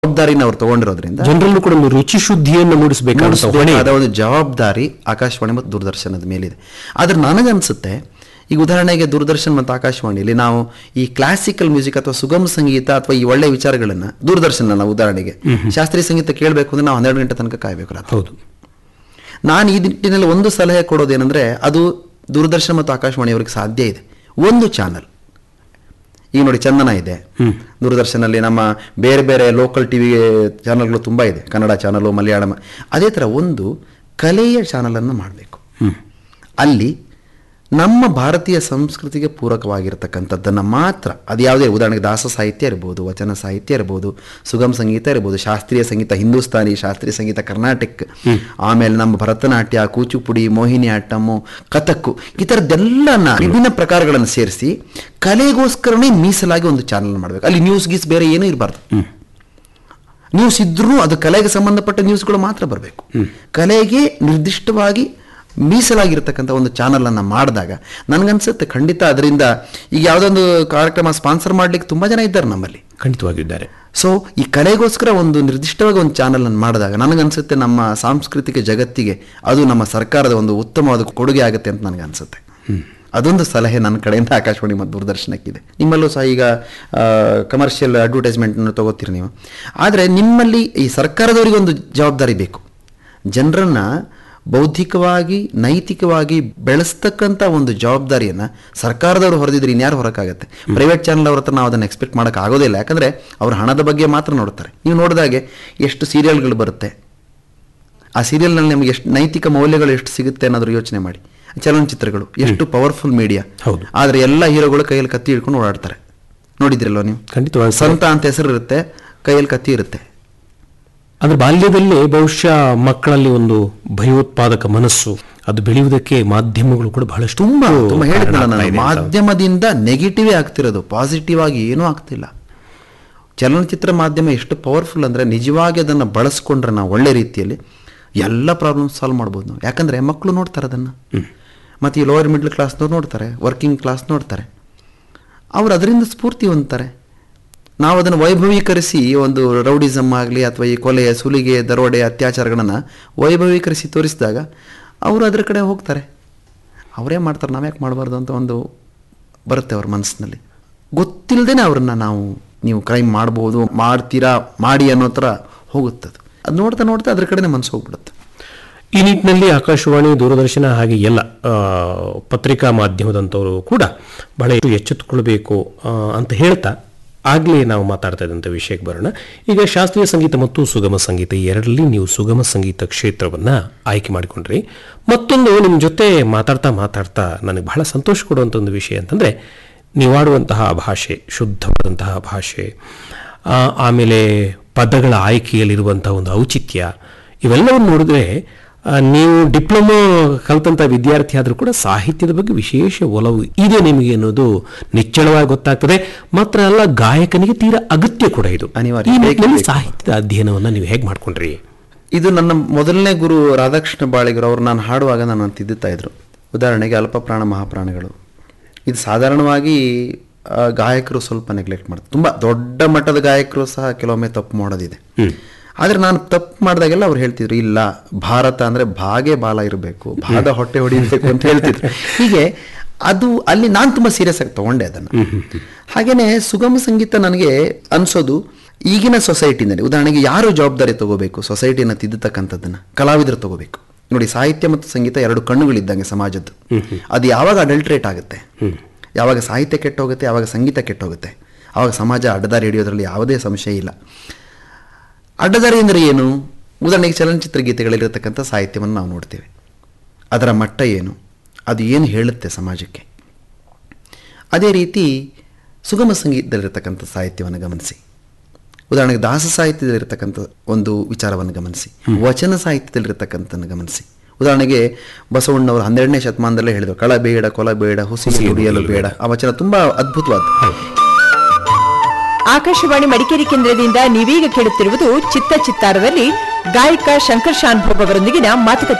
ಜವಾಬ್ದಾರಿನ ಅವ್ರು ತಗೊಂಡಿರೋದ್ರಿಂದ ಜನರಲ್ಲೂ ಕೂಡ ಒಂದು ರುಚಿ ಶುದ್ಧಿಯನ್ನು ಮೂಡಿಸಬೇಕಾದ ಒಂದು ಜವಾಬ್ದಾರಿ ಆಕಾಶವಾಣಿ ಮತ್ತು ದೂರದರ್ಶನದ ಮೇಲಿದೆ. ಆದ್ರೆ ನನಗನ್ಸುತ್ತೆ, ಈಗ ಉದಾಹರಣೆಗೆ ದೂರದರ್ಶನ ಮತ್ತು ಆಕಾಶವಾಣಿಯಲ್ಲಿ ನಾವು ಈ ಕ್ಲಾಸಿಕಲ್ ಮ್ಯೂಸಿಕ್ ಅಥವಾ ಸುಗಮ ಸಂಗೀತ ಅಥವಾ ಈ ಒಳ್ಳೆ ವಿಚಾರಗಳನ್ನ ದೂರದರ್ಶನ, ನಾವು ಉದಾಹರಣೆಗೆ ಶಾಸ್ತ್ರೀಯ ಸಂಗೀತ ಕೇಳಬೇಕು ಅಂದ್ರೆ ನಾವು 12 ಗಂಟೆ ತನಕ ಕಾಯಬೇಕು. ಹೌದು. ನಾನು ಈ ನಿಟ್ಟಿನಲ್ಲಿ ಒಂದು ಸಲಹೆ ಕೊಡೋದೇನೆಂದ್ರೆ, ಅದು ದೂರದರ್ಶನ ಮತ್ತು ಆಕಾಶವಾಣಿಯವರಿಗೆ ಸಾಧ್ಯ ಇದೆ. ಒಂದು ಚಾನಲ್, ಈಗ ನೋಡಿ ಚಂದನ ಇದೆ ದೂರದರ್ಶನಲ್ಲಿ, ನಮ್ಮ ಬೇರೆ ಬೇರೆ ಲೋಕಲ್ ಟಿವಿ ಚಾನಲ್ಗಳು ತುಂಬ ಇದೆ, ಕನ್ನಡ ಚಾನಲು, ಮಲಯಾಳಂ. ಅದೇ ಥರ ಒಂದು ಕಲೆಯ ಚಾನಲನ್ನು ಮಾಡಬೇಕು. ಅಲ್ಲಿ ನಮ್ಮ ಭಾರತೀಯ ಸಂಸ್ಕೃತಿಗೆ ಪೂರಕವಾಗಿರ್ತಕ್ಕಂಥದ್ದನ್ನು ಮಾತ್ರ, ಅದು ಯಾವುದೇ, ಉದಾಹರಣೆಗೆ ದಾಸ ಸಾಹಿತ್ಯ ಇರ್ಬೋದು, ವಚನ ಸಾಹಿತ್ಯ ಇರ್ಬೋದು, ಸುಗಮ ಸಂಗೀತ ಇರ್ಬೋದು, ಶಾಸ್ತ್ರೀಯ ಸಂಗೀತ ಹಿಂದೂಸ್ತಾನಿ, ಶಾಸ್ತ್ರೀಯ ಸಂಗೀತ ಕರ್ನಾಟಕ, ಆಮೇಲೆ ನಮ್ಮ ಭರತನಾಟ್ಯ, ಕೂಚುಪುಡಿ, ಮೋಹಿನಿ ಆಟ್ಟಮ್ಮು, ಕಥಕ್ಕು, ಈ ಥರದ್ದೆಲ್ಲನ ವಿಭಿನ್ನ ಪ್ರಕಾರಗಳನ್ನು ಸೇರಿಸಿ ಕಲೆಗೋಸ್ಕರನೇ ಮೀಸಲಾಗಿ ಒಂದು ಚಾನಲ್ ಮಾಡಬೇಕು. ಅಲ್ಲಿ ನ್ಯೂಸ್ ಗೀಸ್ ಬೇರೆ ಏನೂ ಇರಬಾರ್ದು. ನ್ಯೂಸ್ ಇದ್ರೂ ಅದು ಕಲೆಗೆ ಸಂಬಂಧಪಟ್ಟ ನ್ಯೂಸ್ಗಳು ಮಾತ್ರ ಬರಬೇಕು. ಕಲೆಗೆ ನಿರ್ದಿಷ್ಟವಾಗಿ ಮೀಸಲಾಗಿರ್ತಕ್ಕಂಥ ಒಂದು ಚಾನಲನ್ನು ಮಾಡಿದಾಗ ನನಗನ್ಸುತ್ತೆ ಖಂಡಿತ ಅದರಿಂದ, ಈಗ ಯಾವುದೊಂದು ಕಾರ್ಯಕ್ರಮ ಸ್ಪಾನ್ಸರ್ ಮಾಡ್ಲಿಕ್ಕೆ ತುಂಬ ಜನ ಇದ್ದಾರೆ ನಮ್ಮಲ್ಲಿ, ಖಂಡಿತವಾಗಿದ್ದಾರೆ. ಸೊ ಈ ಕಲೆಗೋಸ್ಕರ ಒಂದು ನಿರ್ದಿಷ್ಟವಾಗಿ ಒಂದು ಚಾನಲನ್ನು ಮಾಡಿದಾಗ ನನಗನ್ಸುತ್ತೆ ನಮ್ಮ ಸಾಂಸ್ಕೃತಿಕ ಜಗತ್ತಿಗೆ ಅದು ನಮ್ಮ ಸರ್ಕಾರದ ಒಂದು ಉತ್ತಮವಾದ ಕೊಡುಗೆ ಆಗುತ್ತೆ ಅಂತ ನನಗನ್ಸುತ್ತೆ. ಅದೊಂದು ಸಲಹೆ ನನ್ನ ಕಡೆಯಿಂದ ಆಕಾಶವಾಣಿ ಮತ್ತು ದೂರದರ್ಶನಕ್ಕಿದೆ. ನಿಮ್ಮಲ್ಲೂ ಸಹ ಈಗ ಕಮರ್ಷಿಯಲ್ ಅಡ್ವರ್ಟೈಸ್ಮೆಂಟನ್ನು ತಗೋತೀರಿ ನೀವು, ಆದರೆ ನಿಮ್ಮಲ್ಲಿ ಈ ಸರ್ಕಾರದವರಿಗೆ ಒಂದು ಜವಾಬ್ದಾರಿ ಬೇಕು. ಜನರನ್ನು ಬೌದ್ಧಿಕವಾಗಿ ನೈತಿಕವಾಗಿ ಬೆಳೆಸ್ತಕ್ಕಂಥ ಒಂದು ಜವಾಬ್ದಾರಿಯನ್ನು ಸರ್ಕಾರದವರು ಹೊರದಿದ್ರೆ ಇನ್ಯಾರು ಹೊರಕ್ಕಾಗತ್ತೆ? ಪ್ರೈವೇಟ್ ಚಾನಲ್ ಅವ್ರ ಹತ್ರ ನಾವು ಅದನ್ನು ಎಕ್ಸ್ಪೆಕ್ಟ್ ಮಾಡೋಕ್ಕೆ ಆಗೋದಿಲ್ಲ. ಯಾಕಂದರೆ ಅವ್ರ ಹಣದ ಬಗ್ಗೆ ಮಾತ್ರ ನೋಡ್ತಾರೆ. ನೀವು ನೋಡಿದಾಗೆ ಎಷ್ಟು ಸೀರಿಯಲ್ಗಳು ಬರುತ್ತೆ, ಆ ಸೀರಿಯಲ್ನಲ್ಲಿ ನಮಗೆ ಎಷ್ಟು ನೈತಿಕ ಮೌಲ್ಯಗಳು ಎಷ್ಟು ಸಿಗುತ್ತೆ ಅನ್ನೋದ್ರ ಯೋಚನೆ ಮಾಡಿ. ಚಲನಚಿತ್ರಗಳು ಎಷ್ಟು ಪವರ್ಫುಲ್ ಮೀಡಿಯಾ, ಆದರೆ ಎಲ್ಲ ಹೀರೋಗಳು ಕೈಯಲ್ಲಿ ಕತ್ತಿ ಹಿಡ್ಕೊಂಡು ಓಡಾಡ್ತಾರೆ. ನೋಡಿದ್ರಲ್ವ ನೀವು? ಖಂಡಿತವಾಗಿ. ಸಂತ ಅಂತ ಹೆಸರು ಇರುತ್ತೆ, ಕೈಯಲ್ಲಿ ಕತ್ತಿ ಇರುತ್ತೆ. ಅಂದ್ರೆ ಬಾಲ್ಯದಲ್ಲೇ ಬಹುಶಃ ಮಕ್ಕಳಲ್ಲಿ ಒಂದು ಭಯೋತ್ಪಾದಕ ಮನಸ್ಸು ಅದು ಬೆಳೆಯುವುದಕ್ಕೆ ಮಾಧ್ಯಮಗಳು ಕೂಡ ಬಹಳಷ್ಟು ತುಂಬ ಹೇಳಿದ್ನಲ್ಲ ನಾನು, ಮಾಧ್ಯಮದಿಂದ ನೆಗೆಟಿವೇ ಆಗ್ತಿರೋದು, ಪಾಸಿಟಿವ್ ಆಗಿ ಏನೂ ಆಗ್ತಿಲ್ಲ. ಚಲನಚಿತ್ರ ಮಾಧ್ಯಮ ಎಷ್ಟು ಪವರ್ಫುಲ್ ಅಂದರೆ ನಿಜವಾಗಿ ಅದನ್ನು ಬಳಸ್ಕೊಂಡ್ರೆ ನಾವು ಒಳ್ಳೆ ರೀತಿಯಲ್ಲಿ ಎಲ್ಲ ಪ್ರಾಬ್ಲಮ್ ಸಾಲ್ವ್ ಮಾಡ್ಬೋದು ನಾವು. ಯಾಕಂದರೆ ಮಕ್ಕಳು ನೋಡ್ತಾರೆ ಅದನ್ನು, ಮತ್ತು ಈ ಲೋಯರ್ ಮಿಡ್ಲ್ ಕ್ಲಾಸ್ನವ್ರು ನೋಡ್ತಾರೆ, ವರ್ಕಿಂಗ್ ಕ್ಲಾಸ್ ನೋಡ್ತಾರೆ, ಅವ್ರು ಅದರಿಂದ ಸ್ಫೂರ್ತಿ ಹೊಂದ್ತಾರೆ. ನಾವು ಅದನ್ನು ವೈಭವೀಕರಿಸಿ ಒಂದು ರೌಡಿಸಮ್ ಆಗಲಿ ಅಥವಾ ಈ ಕೊಲೆ, ಸುಲಿಗೆ, ದರೋಡೆ, ಅತ್ಯಾಚಾರಗಳನ್ನು ವೈಭವೀಕರಿಸಿ ತೋರಿಸಿದಾಗ ಅವರು ಅದರ ಕಡೆ ಹೋಗ್ತಾರೆ. ಅವರೇ ಮಾಡ್ತಾರೆ, ನಾವ್ಯಾಕೆ ಮಾಡಬಾರ್ದು ಅಂತ ಒಂದು ಬರುತ್ತೆ ಅವ್ರ ಮನಸ್ಸಿನಲ್ಲಿ. ಗೊತ್ತಿಲ್ಲದೇ ಅವ್ರನ್ನ ನೀವು ಕ್ರೈಮ್ ಮಾಡ್ಬೋದು, ಮಾಡ್ತೀರಾ, ಮಾಡಿ ಅನ್ನೋ ಥರ ಹೋಗುತ್ತದೆ. ಅದು ನೋಡ್ತಾ ನೋಡ್ತಾ ಅದ್ರ ಕಡೆನೇ ಮನಸ್ಸು ಹೋಗ್ಬಿಡುತ್ತೆ. ಈ ನಿಟ್ಟಿನಲ್ಲಿ ಆಕಾಶವಾಣಿ, ದೂರದರ್ಶನ ಹಾಗೆ ಎಲ್ಲ ಪತ್ರಿಕಾ ಮಾಧ್ಯಮದಂಥವರು ಕೂಡ ಬಹಳ ಎಚ್ಚೆತ್ತುಕೊಳ್ಬೇಕು ಅಂತ ಹೇಳ್ತಾ ಆಗಲೇ ನಾವು ಮಾತಾಡ್ತಾ ಇದ್ದಂಥ ವಿಷಯಕ್ಕೆ ಬರೋಣ. ಈಗ ಶಾಸ್ತ್ರೀಯ ಸಂಗೀತ ಮತ್ತು ಸುಗಮ ಸಂಗೀತ ಈ ಎರಡರಲ್ಲಿ ನೀವು ಸುಗಮ ಸಂಗೀತ ಕ್ಷೇತ್ರವನ್ನು ಆಯ್ಕೆ ಮಾಡಿಕೊಂಡ್ರಿ. ಮತ್ತೊಂದು ನಿಮ್ಮ ಜೊತೆ ಮಾತಾಡ್ತಾ ನನಗೆ ಬಹಳ ಸಂತೋಷ ಕೊಡುವಂಥ ಒಂದು ವಿಷಯ ಅಂತಂದರೆ, ನೀವಾಡುವಂತಹ ಭಾಷೆ ಶುದ್ಧವಾದಂತಹ ಭಾಷೆ, ಆಮೇಲೆ ಪದಗಳ ಆಯ್ಕೆಯಲ್ಲಿರುವಂಥ ಒಂದು ಔಚಿತ್ಯ, ಇವೆಲ್ಲವನ್ನು ನೋಡಿದ್ರೆ ನೀವು ಡಿಪ್ಲೊಮಾ ಕಲಿತಂಥ ವಿದ್ಯಾರ್ಥಿ ಆದರೂ ಕೂಡ ಸಾಹಿತ್ಯದ ಬಗ್ಗೆ ವಿಶೇಷ ಒಲವು ಇದೆ ನಿಮಗೆ ಅನ್ನೋದು ನಿಚ್ಚಳವಾಗಿ ಗೊತ್ತಾಗ್ತದೆ. ಮಾತ್ರ ಅಲ್ಲ, ಗಾಯಕನಿಗೆ ತೀರಾ ಅಗತ್ಯ ಕೂಡ ಇದು. ಅನಿವಾರ್ಯ. ಸಾಹಿತ್ಯದ ಅಧ್ಯಯನವನ್ನು ನೀವು ಹೇಗೆ ಮಾಡ್ಕೊಂಡ್ರಿ? ಇದು ನನ್ನ ಮೊದಲನೇ ಗುರು ರಾಧಾಕೃಷ್ಣ ಬಾಳಿಗರು ಅವರು ನಾನು ಹಾಡುವಾಗ ನಾನು ತಿದ್ದುತ್ತಾ ಇದ್ರು. ಉದಾಹರಣೆಗೆ ಅಲ್ಪಪ್ರಾಣ ಮಹಾಪ್ರಾಣಗಳು, ಇದು ಸಾಧಾರಣವಾಗಿ ಗಾಯಕರು ಸ್ವಲ್ಪ ನೆಗ್ಲೆಕ್ಟ್ ಮಾಡ್ತಾರೆ. ತುಂಬ ದೊಡ್ಡ ಮಟ್ಟದ ಗಾಯಕರು ಸಹ ಕೆಲವೊಮ್ಮೆ ತಪ್ಪು ಮಾಡೋದಿದೆ. ಆದರೆ ನಾನು ತಪ್ಪು ಮಾಡಿದಾಗೆಲ್ಲ ಅವ್ರು ಹೇಳ್ತಿದ್ರು, ಇಲ್ಲ ಭಾರತ ಅಂದರೆ ಭಾಗೆ ಬಾಲ ಇರಬೇಕು, ಭಾದ ಹೊಟ್ಟೆ ಹೊಡಿಬೇಕು ಅಂತ ಹೇಳ್ತಿದ್ರು. ಹೀಗೆ ಅದು ಅಲ್ಲಿ ನಾನು ತುಂಬ ಸೀರಿಯಸ್ ಆಗಿ ತೊಗೊಂಡೆ ಅದನ್ನು. ಹಾಗೆಯೇ ಸುಗಮ ಸಂಗೀತ ನನಗೆ ಅನಿಸೋದು ಈಗಿನ ಸೊಸೈಟಿನಲ್ಲಿ, ಉದಾಹರಣೆಗೆ ಯಾರು ಜವಾಬ್ದಾರಿ ತಗೋಬೇಕು ಸೊಸೈಟಿಯನ್ನು ತಿದ್ದತಕ್ಕಂಥದ್ದನ್ನು? ಕಲಾವಿದರು ತಗೋಬೇಕು. ನೋಡಿ, ಸಾಹಿತ್ಯ ಮತ್ತು ಸಂಗೀತ ಎರಡು ಕಣ್ಣುಗಳಿದ್ದಂಗೆ ಸಮಾಜದ್ದು. ಅದು ಯಾವಾಗ ಅಡಲ್ಟ್ರೇಟ್ ಆಗುತ್ತೆ, ಯಾವಾಗ ಸಾಹಿತ್ಯ ಕೆಟ್ಟೋಗುತ್ತೆ, ಯಾವಾಗ ಸಂಗೀತ ಕೆಟ್ಟೋಗುತ್ತೆ, ಆವಾಗ ಸಮಾಜ ಅಡ್ಡದಾರಿ ಹಿಡಿಯೋದ್ರಲ್ಲಿ ಯಾವುದೇ ಸಂಶಯ ಇಲ್ಲ. ಅಡ್ಡದಾರಿ ಅಂದರೆ ಏನು? ಉದಾಹರಣೆಗೆ ಚಲನಚಿತ್ರ ಗೀತೆಗಳಿರತಕ್ಕಂಥ ಸಾಹಿತ್ಯವನ್ನು ನಾವು ನೋಡ್ತೇವೆ, ಅದರ ಮಟ್ಟ ಏನು, ಅದು ಏನು ಹೇಳುತ್ತೆ ಸಮಾಜಕ್ಕೆ. ಅದೇ ರೀತಿ ಸುಗಮ ಸಂಗೀತದಲ್ಲಿರ್ತಕ್ಕಂಥ ಸಾಹಿತ್ಯವನ್ನು ಗಮನಿಸಿ. ಉದಾಹರಣೆಗೆ ದಾಸ ಸಾಹಿತ್ಯದಲ್ಲಿರ್ತಕ್ಕಂಥ ಒಂದು ವಿಚಾರವನ್ನು ಗಮನಿಸಿ, ವಚನ ಸಾಹಿತ್ಯದಲ್ಲಿರ್ತಕ್ಕಂಥನ್ನು ಗಮನಿಸಿ. ಉದಾಹರಣೆಗೆ ಬಸವಣ್ಣವರು 12ನೇ ಶತಮಾನದಲ್ಲೇ ಹೇಳಿದರು, ಕಳಬೇಡ ಕೊಲಬೇಡ ಹುಸಿಗೆ ದುಡಿಯಲು ಬೇಡ. ಆ ವಚನ ತುಂಬ ಅದ್ಭುತವಾದ. ಆಕಾಶವಾಣಿ ಮಡಿಕೇರಿ ಕೇಂದ್ರದಿಂದ ನೀವೀಗ ಕೇಳುತ್ತಿರುವುದು ಚಿತ್ತ ಚಿತ್ತಾರದಲ್ಲಿ ಗಾಯಕ ಶಂಕರ್ ಶಾನ್ಭೋಗ್ ಅವರೊಂದಿಗಿನ ಮಾತುಕತೆ.